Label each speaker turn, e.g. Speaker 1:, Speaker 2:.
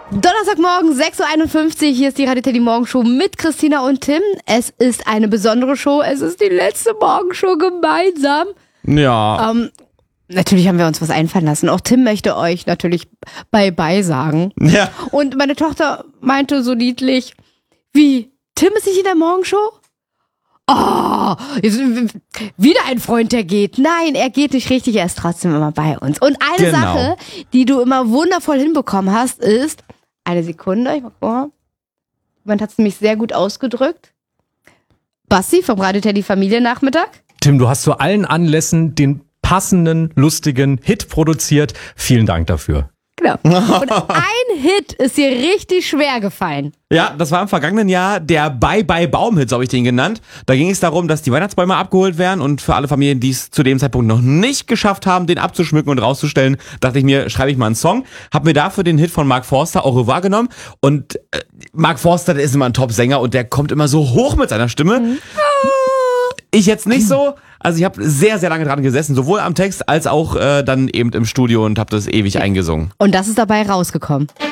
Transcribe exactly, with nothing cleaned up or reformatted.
Speaker 1: Donnerstagmorgen, sechs Uhr einundfünfzig, hier ist die Radio Teddy Morgenshow mit Christina und Tim. Es ist eine besondere Show, es ist die letzte Morgenshow gemeinsam.
Speaker 2: Ja.
Speaker 1: Ähm, natürlich haben wir uns was einfallen lassen. Auch Tim möchte euch natürlich Bye-Bye sagen.
Speaker 2: Ja.
Speaker 1: Und meine Tochter meinte so niedlich, wie, Tim ist nicht in der Morgenshow? Oh, jetzt, wieder ein Freund, der geht. Nein, er geht nicht richtig, er ist trotzdem immer bei uns. Und eine
Speaker 2: Genau.
Speaker 1: Sache, die du immer wundervoll hinbekommen hast, ist, eine Sekunde, ich mal gucken. Jemand hat es nämlich sehr gut ausgedrückt. Basti vom Radio Teddy Familiennachmittag.
Speaker 3: Tim, du hast zu allen Anlässen den passenden, lustigen Hit produziert. Vielen Dank dafür.
Speaker 1: Genau. Und ein Hit ist dir richtig schwer gefallen.
Speaker 2: Ja, das war im vergangenen Jahr der Bye-Bye-Baum-Hit, so habe ich den genannt. Da ging es darum, dass die Weihnachtsbäume abgeholt werden und für alle Familien, die es zu dem Zeitpunkt noch nicht geschafft haben, den abzuschmücken und rauszustellen, dachte ich mir, schreibe ich mal einen Song. Hab mir dafür den Hit von Mark Forster, Au revoir, genommen. Und äh, Mark Forster, der ist immer ein Top-Sänger und der kommt immer so hoch mit seiner Stimme. Mhm. Ich jetzt nicht so. Also ich habe sehr, sehr lange dran gesessen, sowohl am Text als auch äh, dann eben im Studio und habe das ewig eingesungen.
Speaker 1: Und das ist dabei rausgekommen.